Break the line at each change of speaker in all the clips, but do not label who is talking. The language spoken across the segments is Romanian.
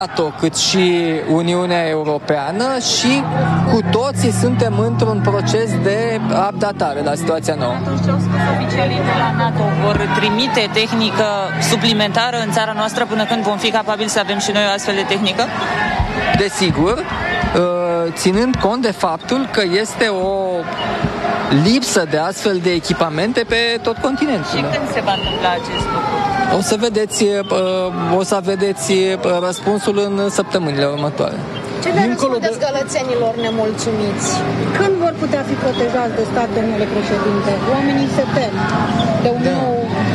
NATO cât și Uniunea Europeană și cu toții suntem într-un proces de updatare la situația nouă.
Atunci ce au spus oficialii de la NATO? Vor trimite tehnică suplimentară în țara noastră până când vom fi capabili să avem și noi o astfel de tehnică?
Desigur, ținând cont de faptul că este o lipsă de astfel de echipamente pe tot continentul.
Și când se va întâmpla acest lucru?
O să vedeți răspunsul în săptămânile următoare.
Ce le răspundeți gălățenilor nemulțumiți? Când vor putea fi protejați de stat, domnule președinte? Oamenii se tem de un nou...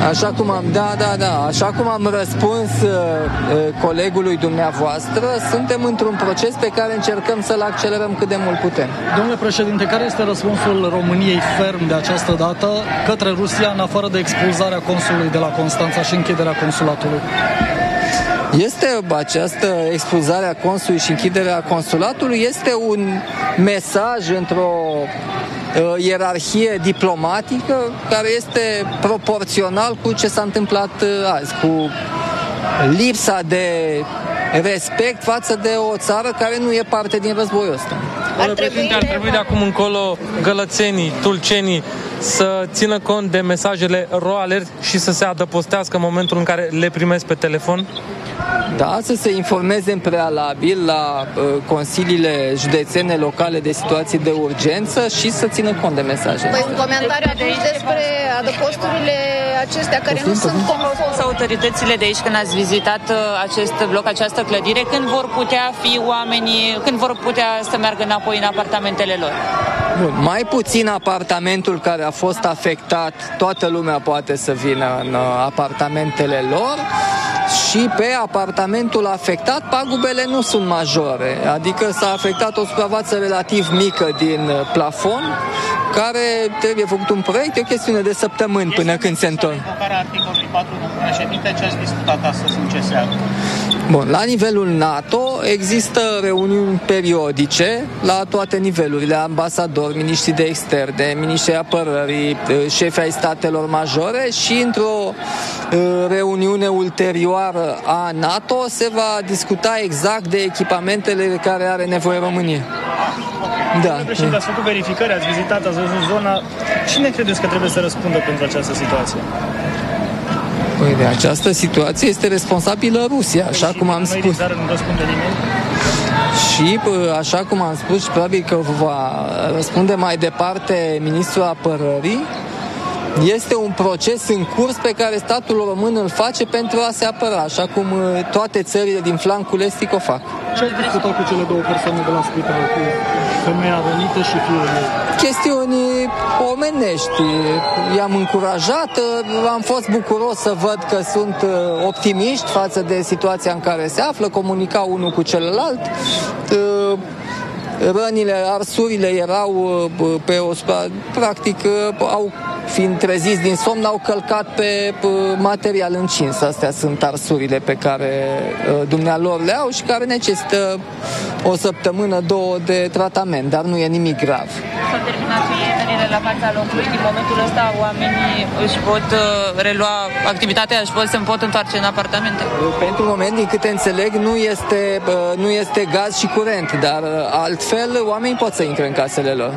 Așa cum am răspuns colegului dumneavoastră, suntem într-un proces pe care încercăm să-l accelerăm cât de mult putem.
Domnule președinte, care este răspunsul României ferm de această dată către Rusia, în afară de expulzarea consulului de la Constanța și închiderea consulatului?
Această expulzare a consulului și închiderea consulatului este un mesaj într-o ierarhie diplomatică care este proporțional cu ce s-a întâmplat azi, cu lipsa de respect față de o țară care nu e parte din războiul ăsta.
Ar trebui de acum încolo gălățenii, tulcenii să țină cont de mesajele RoAlert și să se adăpostească în momentul în care le primesc pe telefon?
Da, să se informeze în prealabil la consiliile județene locale de situații de urgență și să țină cont de mesaje.
Păi un comentariu atunci despre adăposturile acestea care nu sunt conforme.
Autoritățile de aici, când ați vizitat acest bloc, această clădire, când vor putea fi oamenii, când vor putea să meargă înapoi în apartamentele lor?
Bun, mai puțin apartamentul care a fost afectat, toată lumea poate să vină în apartamentele lor. Și pe apartamentul afectat, pagubele nu sunt majore, adică s-a afectat o suprafață relativ mică din plafon, care trebuie făcut un proiect, e o chestiune de săptămâni până când se întorc.
Articolul 4, domnul președinte, ce ați discutat astăzi în CSA?
Bun, la nivelul NATO există reuniuni periodice la toate nivelurile, ambasadori, miniștri de externe, miniștri de apărării, șefi ai statelor majore și într-o reuniune ulterioară a NATO se va discuta exact de echipamentele de care are nevoie România.
Da. Președinte, ați făcut verificări, ați vizitat, ați văzut zona. Cine credeți că trebuie să răspundă pentru această situație?
Păi de această situație este responsabilă Rusia, așa cum am spus.
Nu răspunde nimeni?
Și așa cum am spus, și probabil că va răspunde mai departe ministrul apărării, este un proces în curs pe care statul român îl face pentru a se apăra, așa cum toate țările din flancul estic o fac.
Ce ați discutat cu cele două persoane de la spital, cu femeia rănită și fiul ei?
Chestiuni omenești. I-am încurajat, am fost bucuros să văd că sunt optimiști față de situația în care se află, comunicau unul cu celălalt. Rănile, arsurile erau pe o practic fiind treziți din somn, au călcat pe material încins. Astea sunt arsurile pe care dumnealor le au și care necesită o săptămână, două de tratament, dar nu e nimic grav.
S-au terminat iertările la fața locului. Din momentul ăsta oamenii își pot relua activitatea și se pot întoarce în apartamente?
Pentru moment, din câte înțeleg, nu este gaz și curent, dar altfel oamenii pot să intre în casele lor.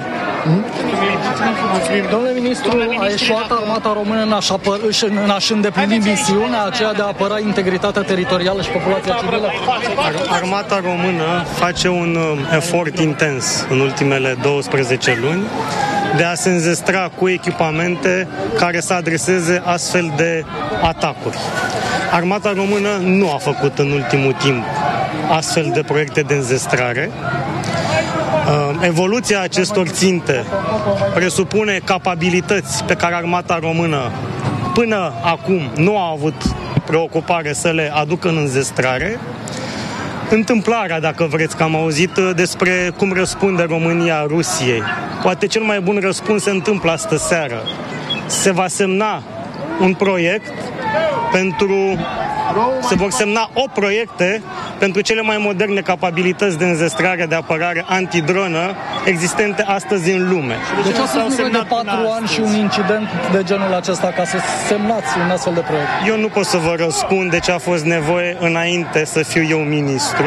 Domnule ministru, a eșuat armata română în a-și îndeplini misiunea aceea de a apăra integritatea teritorială și populația civilă?
Armata română face un efort intens în ultimele 12 luni de a se înzestra cu echipamente care să adreseze astfel de atacuri. Armata română nu a făcut în ultimul timp astfel de proiecte de înzestrare. Evoluția acestor ținte presupune capabilități pe care armata română până acum nu a avut preocupare să le aducă în înzestrare. Întâmplarea, dacă vreți, că am auzit despre cum răspunde România Rusiei. Poate cel mai bun răspuns se întâmplă astă seară. Se va semna un proiect se vor semna 8 proiecte pentru cele mai moderne capabilități de înzestrare, de apărare antidronă existente astăzi în lume.
Deci a fost nevoie de 4 ani și un incident de genul acesta ca să semnați un astfel de proiect?
Eu nu pot să vă răspund de ce a fost nevoie înainte să fiu eu ministru.